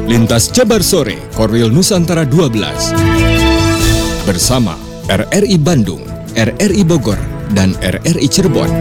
Lintas Jabar Sore, Korwil Nusantara 12. Bersama RRI Bandung, RRI Bogor, dan RRI Cirebon.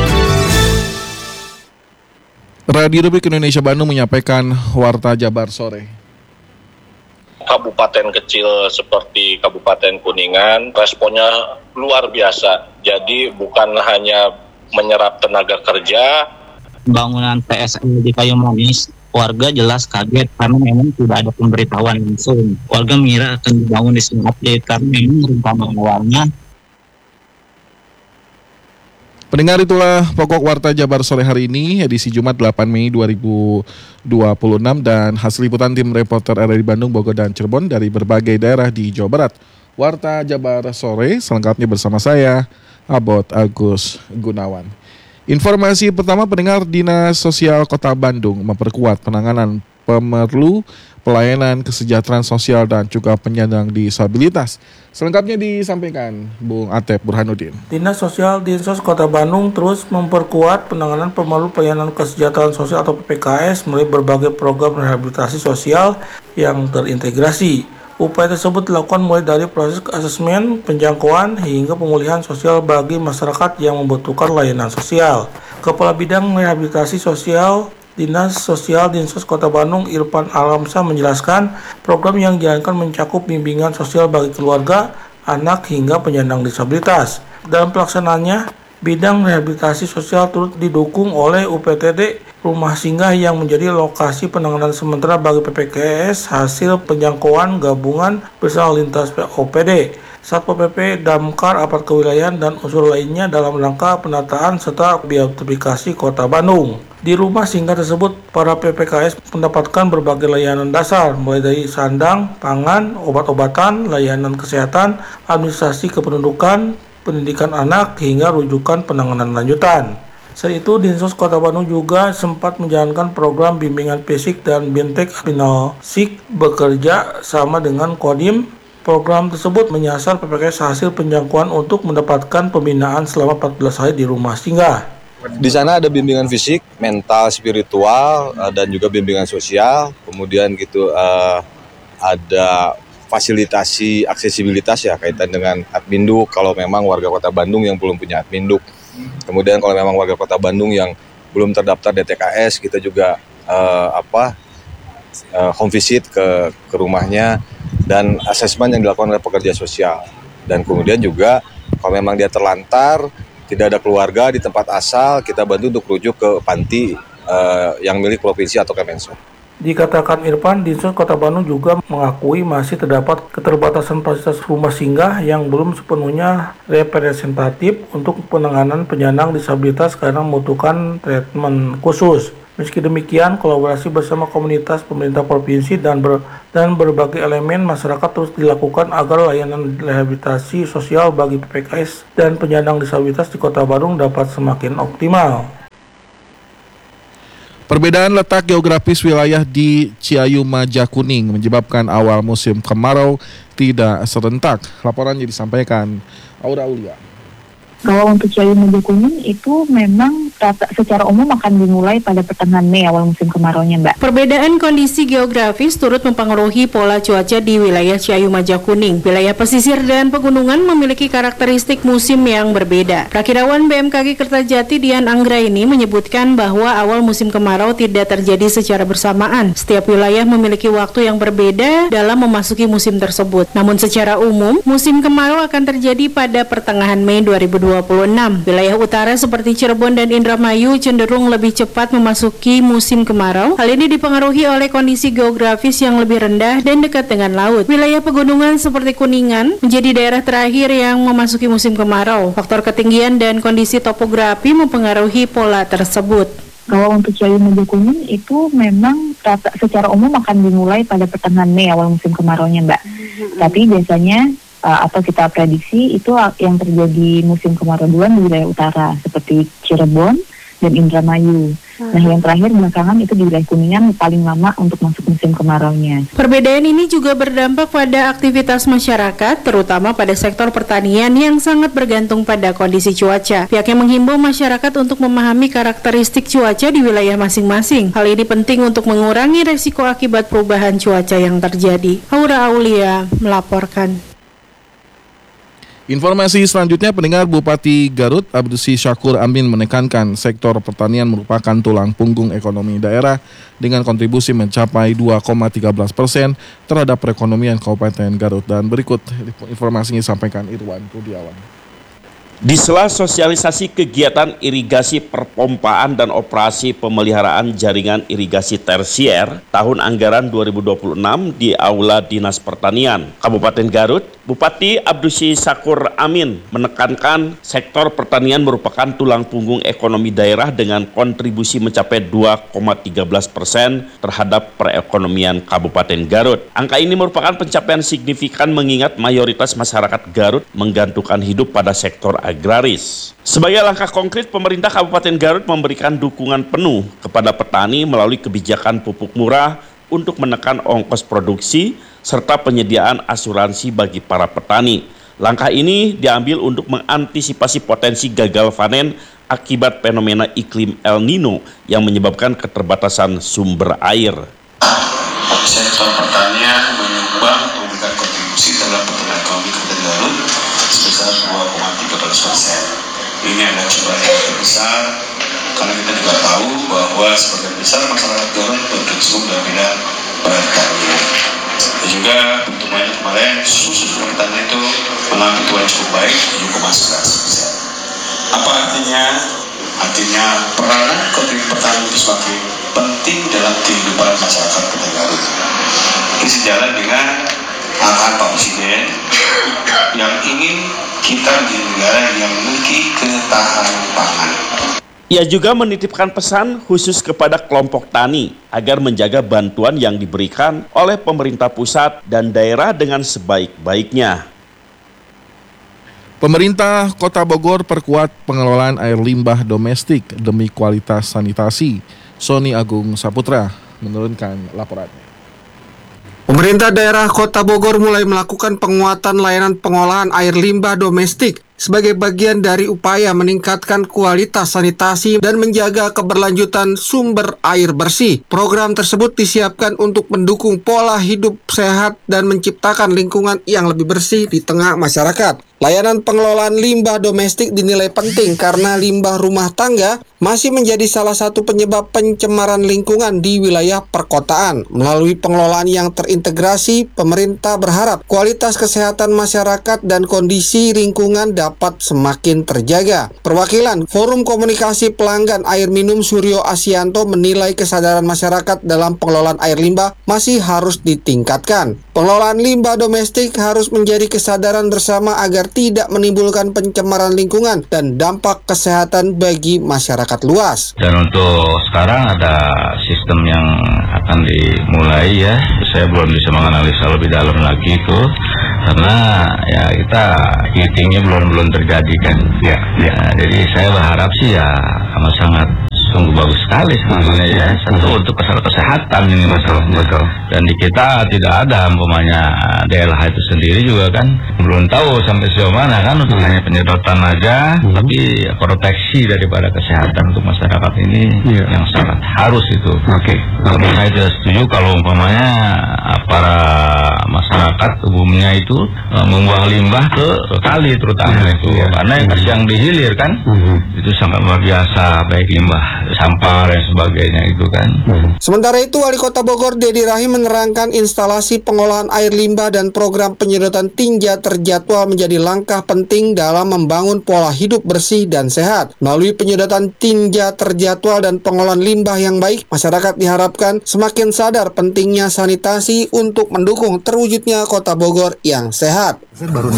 Radio Republik Indonesia Bandung menyampaikan Warta Jabar Sore. Kabupaten kecil seperti Kabupaten Kuningan, responnya luar biasa. Jadi bukan hanya menyerap tenaga kerja. Bangunan PSL di Kayu Manis, warga jelas kaget karena memang tidak ada pemberitahuan langsung. Warga mengira akan dibangun di sini update karena memang rencana awalnya. Pendengar, itulah pokok Warta Jabar Sore hari ini, edisi Jumat 8 Mei 2026, dan hasil liputan tim reporter RRI Bandung, Bogor, dan Cirebon dari berbagai daerah di Jawa Barat. Warta Jabar Sore selengkapnya bersama saya, Abot Agus Gunawan. Informasi pertama, pendengar, Dinas Sosial Kota Bandung memperkuat penanganan pemerlu pelayanan kesejahteraan sosial dan juga penyandang disabilitas. Selengkapnya disampaikan Bung Atep Burhanuddin. Dinas Sosial Dinsos Kota Bandung terus memperkuat penanganan pemerlu pelayanan kesejahteraan sosial atau PPKS melalui berbagai program rehabilitasi sosial yang terintegrasi. Upaya tersebut dilakukan mulai dari proses asesmen, penjangkauan, hingga pemulihan sosial bagi masyarakat yang membutuhkan layanan sosial. Kepala Bidang Rehabilitasi Sosial Dinas Sosial Dinsos Kota Bandung, Irfan Alamsa, menjelaskan program yang dijalankan mencakup bimbingan sosial bagi keluarga, anak, hingga penyandang disabilitas. Dalam pelaksanaannya, bidang rehabilitasi sosial turut didukung oleh UPTD Rumah Singgah yang menjadi lokasi penanganan sementara bagi PPKS hasil penjangkauan gabungan bersama lintas OPD, Satpol PP, Damkar, aparat kewilayahan, dan unsur lainnya dalam rangka penataan serta biotifikasi Kota Bandung. Di rumah singgah tersebut, para PPKS mendapatkan berbagai layanan dasar, mulai dari sandang, pangan, obat-obatan, layanan kesehatan, administrasi kependudukan, pendidikan anak, hingga rujukan penanganan lanjutan. Selain itu, Dinsos Kota Bandung juga sempat menjalankan program bimbingan fisik dan bintek Sik bekerja sama dengan Kodim. Program tersebut menyasar PPKS hasil penjangkauan untuk mendapatkan pembinaan selama 14 hari di rumah singgah. Di sana ada bimbingan fisik, mental, spiritual, dan juga bimbingan sosial. Kemudian ada fasilitasi aksesibilitas ya kaitan dengan adminduk kalau memang warga Kota Bandung yang belum punya adminduk. Kemudian kalau memang warga Kota Bandung yang belum terdaftar DTKS, kita juga home visit ke rumahnya dan asesmen yang dilakukan oleh pekerja sosial. Dan kemudian juga kalau memang dia terlantar, tidak ada keluarga di tempat asal, kita bantu untuk rujuk ke panti yang milik provinsi atau Kemensos. Dikatakan Irfan, Dinsos Kota Bandung juga mengakui masih terdapat keterbatasan fasilitas rumah singgah yang belum sepenuhnya representatif untuk penanganan penyandang disabilitas karena membutuhkan treatment khusus. Meski demikian, kolaborasi bersama komunitas, pemerintah provinsi, dan berbagai elemen masyarakat terus dilakukan agar layanan rehabilitasi sosial bagi PPKS dan penyandang disabilitas di Kota Bandung dapat semakin optimal. Perbedaan letak geografis wilayah di Ciayu Majakuning menyebabkan awal musim kemarau tidak serentak. Laporannya disampaikan Aura Aulia. Kalau untuk Ciayu Majakuning itu memang secara umum akan dimulai pada pertengahan Mei awal musim kemarau-nya, Mbak. Perbedaan kondisi geografis turut mempengaruhi pola cuaca di wilayah Ciayu Majakuning. Wilayah pesisir dan pegunungan memiliki karakteristik musim yang berbeda. Prakirawan BMKG Kertajati Dian Anggraini menyebutkan bahwa awal musim kemarau tidak terjadi secara bersamaan. Setiap wilayah memiliki waktu yang berbeda dalam memasuki musim tersebut. Namun secara umum, musim kemarau akan terjadi pada pertengahan Mei 2026. Wilayah utara seperti Cirebon dan Indramayu cenderung lebih cepat memasuki musim kemarau. Hal ini dipengaruhi oleh kondisi geografis yang lebih rendah dan dekat dengan laut. Wilayah pegunungan seperti Kuningan menjadi daerah terakhir yang memasuki musim kemarau. Faktor ketinggian dan kondisi topografi mempengaruhi pola tersebut. Kalau untuk Ciayu Majakuning itu memang secara umum akan dimulai pada pertengahan Mei awal musim kemarau-nya, Mbak. Tapi biasanya atau kita prediksi itu yang terjadi musim kemarau duluan di wilayah utara seperti Cirebon dan Indramayu. Nah yang terakhir belakangan itu di wilayah Kuningan paling lama untuk masuk musim kemaraunya. Perbedaan ini juga berdampak pada aktivitas masyarakat, terutama pada sektor pertanian yang sangat bergantung pada kondisi cuaca. Pihaknya menghimbau masyarakat untuk memahami karakteristik cuaca di wilayah masing-masing. Hal ini penting untuk mengurangi resiko akibat perubahan cuaca yang terjadi. Aura Aulia melaporkan. Informasi selanjutnya, pendengar, Bupati Garut Abdusi Syakur Amin menekankan sektor pertanian merupakan tulang punggung ekonomi daerah dengan kontribusi mencapai 2,13% terhadap perekonomian Kabupaten Garut. Dan berikut informasinya disampaikan Irwan Rudiawan. Di sela sosialisasi kegiatan irigasi perpompaan dan operasi pemeliharaan jaringan irigasi tersier tahun anggaran 2026 di Aula Dinas Pertanian Kabupaten Garut, Bupati Abdusi Syakur Amin menekankan sektor pertanian merupakan tulang punggung ekonomi daerah dengan kontribusi mencapai 2,13% terhadap perekonomian Kabupaten Garut. Angka ini merupakan pencapaian signifikan mengingat mayoritas masyarakat Garut menggantungkan hidup pada sektor agraris. Sebagai langkah konkret, pemerintah Kabupaten Garut memberikan dukungan penuh kepada petani melalui kebijakan pupuk murah untuk menekan ongkos produksi serta penyediaan asuransi bagi para petani. Langkah ini diambil untuk mengantisipasi potensi gagal panen akibat fenomena iklim El Nino yang menyebabkan keterbatasan sumber air. Sektor pertanian menyumbang memberikan kontribusi dalam pertumbuhan ekonomi Kabupaten Garut sebesar 2,13%. Ini adalah jumlah yang terbesar karena kita juga tahu bahwa sebagian besar masyarakat Garut berkecimpung dalam bidang pertanian. Dan juga pertumbuhan kemarin khusus pertanian itu mengalami pertumbuhan cukup baik 7,11%. Apa artinya? Artinya peranan kontribusi pertanian itu semakin penting dalam kehidupan masyarakat Kabupaten Garut. Ini sejalan dengan arahan Pak Presiden yang ingin kita menjadi negara yang memiliki ketahanan pangan. Ia juga menitipkan pesan khusus kepada kelompok tani agar menjaga bantuan yang diberikan oleh pemerintah pusat dan daerah dengan sebaik-baiknya. Pemerintah Kota Bogor perkuat pengelolaan air limbah domestik demi kualitas sanitasi. Sony Agung Saputra menurunkan laporannya. Pemerintah daerah Kota Bogor mulai melakukan penguatan layanan pengolahan air limbah domestik sebagai bagian dari upaya meningkatkan kualitas sanitasi dan menjaga keberlanjutan sumber air bersih. Program tersebut disiapkan untuk mendukung pola hidup sehat dan menciptakan lingkungan yang lebih bersih di tengah masyarakat. Layanan pengelolaan limbah domestik dinilai penting karena limbah rumah tangga masih menjadi salah satu penyebab pencemaran lingkungan di wilayah perkotaan. Melalui pengelolaan yang terintegrasi, pemerintah berharap kualitas kesehatan masyarakat dan kondisi lingkungan dapat semakin terjaga. Perwakilan Forum Komunikasi Pelanggan Air Minum Suryo Asianto menilai kesadaran masyarakat dalam pengelolaan air limbah masih harus ditingkatkan. Pengelolaan limbah domestik harus menjadi kesadaran bersama agar tidak menimbulkan pencemaran lingkungan dan dampak kesehatan bagi masyarakat luas. Dan untuk sekarang ada sistem yang akan dimulai ya. Saya belum bisa menganalisa lebih dalam lagi itu karena ya kita meetingnya belum terjadi kan. Ya. Nah, jadi saya berharap sih ya amat sangat sungguh bagus sekali sebetulnya ya. Satu untuk kesehatan ini masalahnya. Betul. Dan di kita tidak ada umpamanya DLH itu sendiri juga kan belum tahu sampai sejauh mana kan untuk hanya penyedotan aja, tapi proteksi daripada kesehatan untuk masyarakat ini yang sangat harus itu. Tapi saya tidak setuju kalau umpamanya para masyarakat umumnya itu membuang limbah ke kali terutama itu karena yang dihilir kan itu sangat luar biasa, baik limbah sampah dan sebagainya itu kan. Sementara itu, Wali Kota Bogor Dedi Rahim menerangkan instalasi pengolahan air limbah dan program penyedotan tinja terjadwal menjadi langkah penting dalam membangun pola hidup bersih dan sehat. Melalui penyedotan tinja terjadwal dan pengolahan limbah yang baik, masyarakat diharapkan semakin sadar pentingnya sanitasi untuk mendukung terwujudnya Kota Bogor yang sehat. Baru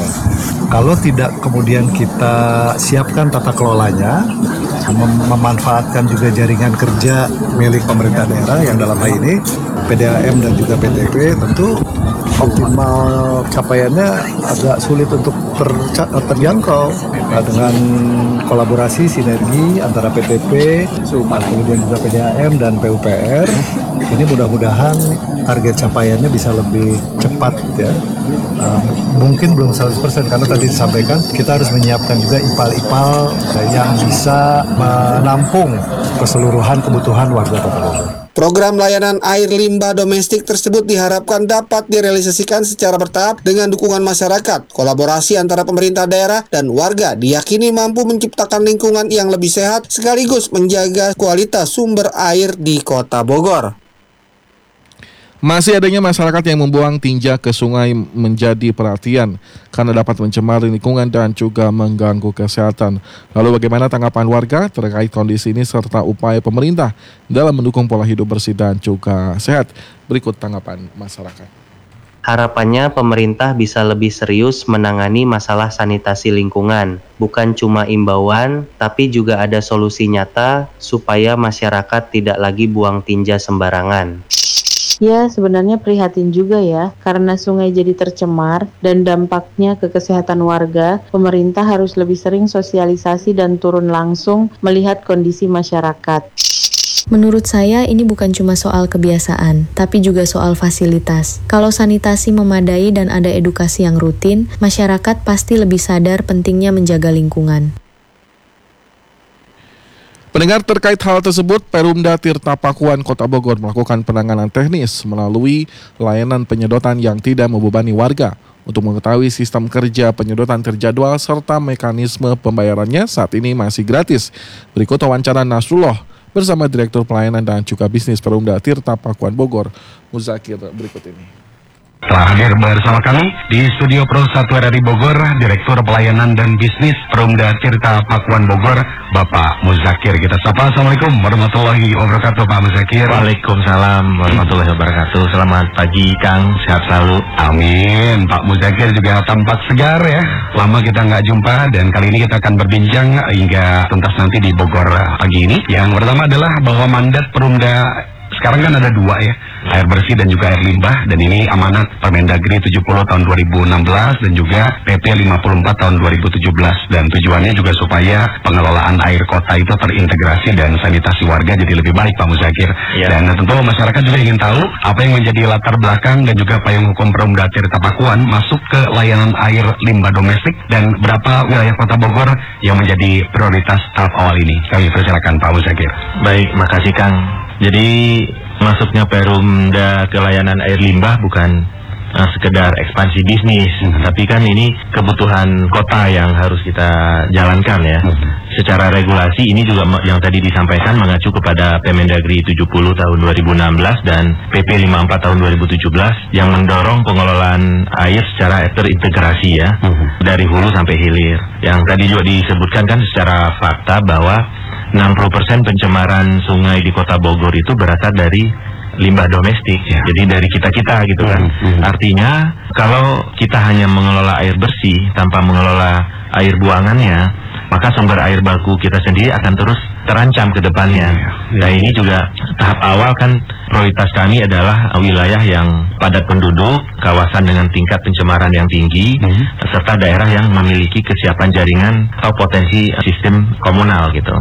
6%. Kalau tidak kemudian kita siapkan tata kelolanya, memanfaatkan juga jaringan kerja milik pemerintah daerah yang dalam hal ini PDAM dan juga PTP, tentu optimal capaiannya agak sulit untuk terjangkau. Nah, dengan kolaborasi sinergi antara PTP, kemudian juga PDAM dan PUPR, ini mudah-mudahan target capaiannya bisa lebih cepat ya. Mungkin belum 100% karena tadi disampaikan kita harus menyiapkan juga IPAL-IPAL yang bisa menampung keseluruhan kebutuhan warga Kota Bogor. Program layanan air limbah domestik tersebut diharapkan dapat direalisasikan secara bertahap dengan dukungan masyarakat. Kolaborasi antara pemerintah daerah dan warga diyakini mampu menciptakan lingkungan yang lebih sehat sekaligus menjaga kualitas sumber air di Kota Bogor. Masih adanya masyarakat yang membuang tinja ke sungai menjadi perhatian karena dapat mencemari lingkungan dan juga mengganggu kesehatan. Lalu bagaimana tanggapan warga terkait kondisi ini serta upaya pemerintah dalam mendukung pola hidup bersih dan juga sehat? Berikut tanggapan masyarakat. Harapannya pemerintah bisa lebih serius menangani masalah sanitasi lingkungan. Bukan cuma imbauan, tapi juga ada solusi nyata supaya masyarakat tidak lagi buang tinja sembarangan. Ya, sebenarnya prihatin juga ya, karena sungai jadi tercemar dan dampaknya ke kesehatan warga, pemerintah harus lebih sering sosialisasi dan turun langsung melihat kondisi masyarakat. Menurut saya ini bukan cuma soal kebiasaan, tapi juga soal fasilitas. Kalau sanitasi memadai dan ada edukasi yang rutin, masyarakat pasti lebih sadar pentingnya menjaga lingkungan. Pendengar, terkait hal tersebut, Perumda Tirta Pakuan Kota Bogor melakukan penanganan teknis melalui layanan penyedotan yang tidak membebani warga. Untuk mengetahui sistem kerja penyedotan terjadwal serta mekanisme pembayarannya saat ini masih gratis. Berikut wawancara Nasrullah bersama Direktur Pelayanan dan juga Bisnis Perumda Tirta Pakuan Bogor, Muzakir, berikut ini. Telah hadir bersama kami di Studio Pro 1 RRI Bogor, Direktur Pelayanan dan Bisnis Perumda Tirta Pakuan Bogor, Bapak Muzakir. Kita sapa. Assalamualaikum warahmatullahi wabarakatuh, Pak Muzakir. Waalaikumsalam warahmatullahi wabarakatuh. Selamat pagi, Kang. Sehat selalu. Amin. Pak Muzakir juga tampak segar ya. Lama kita nggak jumpa dan kali ini kita akan berbincang hingga tuntas nanti di Bogor pagi ini. Yang pertama adalah bahwa mandat Perumda sekarang kan ada dua ya, air bersih dan juga air limbah, dan ini amanat Permendagri 70 tahun 2016 dan juga PP 54 tahun 2017, dan tujuannya juga supaya pengelolaan air kota itu terintegrasi dan sanitasi warga jadi lebih baik, Pak Muzakir. Ya. Dan tentu masyarakat juga ingin tahu apa yang menjadi latar belakang dan juga payung hukum Perumda Tirta Pakuan masuk ke layanan air limbah domestik dan berapa wilayah Kota Bogor yang menjadi prioritas tahap awal ini. Kami persilakan Pak Muzakir. Baik, makasih Kang. Jadi masuknya Perumda ke layanan air limbah bukan sekedar ekspansi bisnis, tapi kan ini kebutuhan kota yang harus kita jalankan ya. Secara regulasi ini juga yang tadi disampaikan mengacu kepada Permendagri 70 tahun 2016 dan PP 54 tahun 2017 yang mendorong pengelolaan air secara terintegrasi ya, dari hulu sampai hilir. Yang tadi juga disebutkan kan secara fakta bahwa 60% pencemaran sungai di Kota Bogor itu berasal dari limbah domestik, ya. Jadi dari kita-kita gitu kan. Artinya kalau kita hanya mengelola air bersih tanpa mengelola air buangannya, maka sumber air baku kita sendiri akan terus terancam ke depannya. Nah ini juga tahap awal kan prioritas kami adalah wilayah yang padat penduduk, kawasan dengan tingkat pencemaran yang tinggi, serta daerah yang memiliki kesiapan jaringan atau potensi sistem komunal gitu.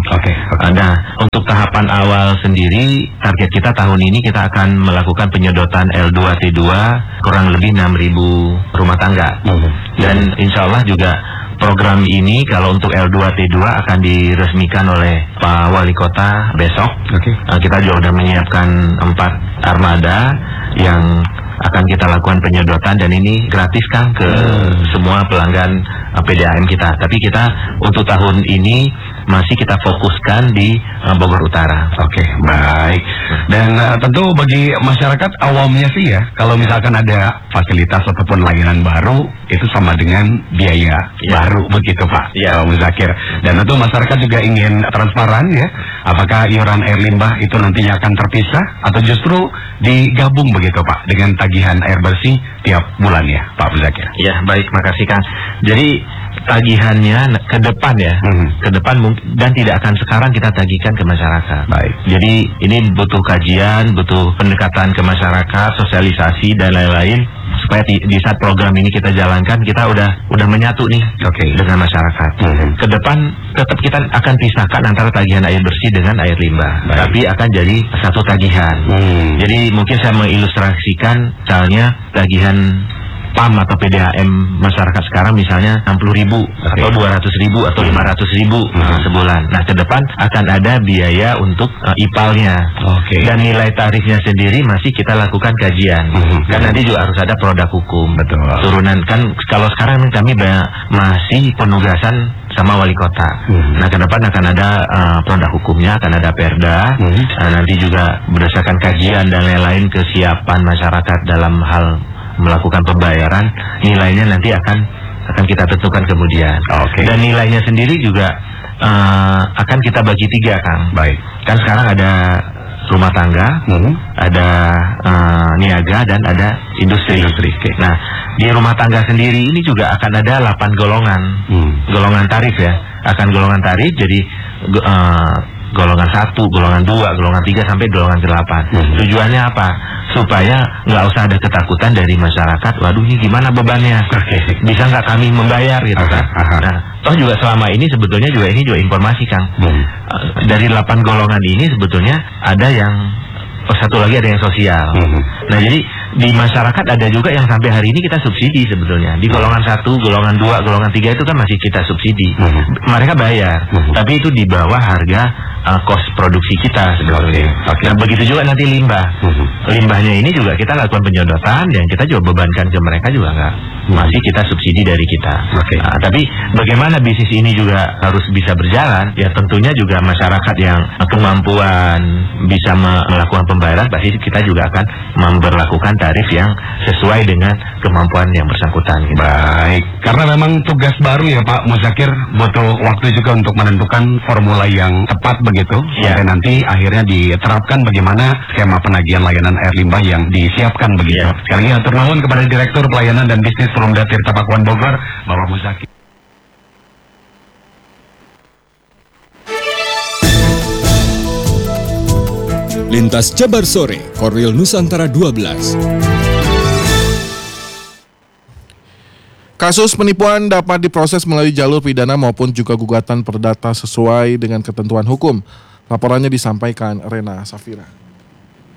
Nah untuk tahapan awal sendiri, target kita tahun ini kita akan melakukan penyedotan L2T2 kurang lebih 6.000 rumah tangga. Dan insya Allah juga program ini kalau untuk L2T2 akan diresmikan oleh Pak Wali Kota besok. Kita juga sudah menyiapkan 4 armada yang akan kita lakukan penyedotan, dan ini gratis Kang ke semua pelanggan PDAM kita. Tapi kita untuk tahun ini masih kita fokuskan di Bogor Utara. Baik. Dan tentu bagi masyarakat awamnya sih ya, kalau misalkan ada fasilitas ataupun layanan baru itu sama dengan biaya baru begitu Pak Muzakir. Dan tentu masyarakat juga ingin transparan ya, apakah iuran air limbah itu nantinya akan terpisah atau justru digabung begitu Pak dengan tagihan air bersih tiap bulan ya Pak Muzakir. Ya baik, makasih Kang. Jadi tagihannya ke depan ya, ke depan dan tidak akan sekarang kita tagihkan ke masyarakat. Baik. Jadi ini butuh kajian, butuh pendekatan ke masyarakat, sosialisasi dan lain-lain supaya di saat program ini kita jalankan kita udah menyatu nih dengan masyarakat. Ke depan tetap kita akan pisahkan antara tagihan air bersih dengan air limbah, tapi akan jadi satu tagihan. Jadi mungkin saya mengilustrasikan misalnya tagihan PAM atau PDAM masyarakat sekarang misalnya 60.000 atau 200.000 atau 500.000 sebulan. Nah, ke depan akan ada biaya untuk IPAL-nya. Dan nilai tarifnya sendiri masih kita lakukan kajian. Kan nanti juga harus ada produk hukum. Betul. Turunan kan kalau sekarang kami masih penugasan sama wali kota. Nah, ke depan akan ada produk hukumnya, akan ada perda. Nanti juga berdasarkan kajian dan lain-lain kesiapan masyarakat dalam hal melakukan pembayaran, nilainya nanti akan kita tentukan kemudian. Dan nilainya sendiri juga akan kita bagi 3, Kang. Baik. Kan sekarang ada rumah tangga, ada niaga dan ada industri. Nah, di rumah tangga sendiri ini juga akan ada 8 golongan tarif ya. Akan golongan tarif jadi golongan 1, golongan 2, golongan 3 sampai golongan 8. Tujuannya apa? Supaya nggak usah ada ketakutan dari masyarakat. Waduh, ini gimana bebannya? Bisa nggak kami membayar gitu kan? Nah, toh juga selama ini sebetulnya juga ini juga informasi, Kang. Dari 8 golongan ini sebetulnya ada yang satu lagi ada yang sosial. Nah, jadi di masyarakat ada juga yang sampai hari ini kita subsidi sebetulnya. Di golongan 1, golongan 2, golongan 3 itu kan masih kita subsidi. Mereka bayar, tapi itu di bawah harga kos produksi kita sebetulnya. Nah, begitu juga nanti limbah. Limbahnya ini juga kita lakukan penyedotan dan kita juga bebankan ke mereka juga nggak. Masih kita subsidi dari kita. Tapi bagaimana bisnis ini juga harus bisa berjalan? Ya tentunya juga masyarakat yang kemampuan bisa melakukan pembayaran pasti kita juga akan memberlakukan tarif yang sesuai dengan kemampuan yang bersangkutan. Gitu. Baik, karena memang tugas baru ya Pak Muzakir, butuh waktu juga untuk menentukan formula yang tepat begitu, sampai nanti akhirnya diterapkan bagaimana skema penagihan layanan air limbah yang disiapkan begitu. Sekali lagi atur nuhun kepada Direktur Pelayanan dan Bisnis Perumda Tirta Pakuan Bogor, Bapak Muzakir. Lintas Jabar Sore, Korwil Nusantara 12. Kasus penipuan dapat diproses melalui jalur pidana maupun juga gugatan perdata sesuai dengan ketentuan hukum. Laporannya disampaikan Rena Safira.